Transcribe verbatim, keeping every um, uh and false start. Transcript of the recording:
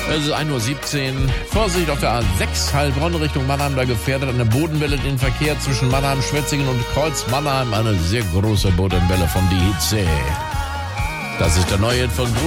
Es ist ein Uhr siebzehn. Vorsicht auf der A sechs, Heilbronn Richtung Mannheim. Da gefährdet eine Bodenwelle den Verkehr zwischen Mannheim, Schwetzingen und Kreuz Mannheim. Eine sehr große Bodenwelle von die Hitze. Das ist der neue Hit von Bruno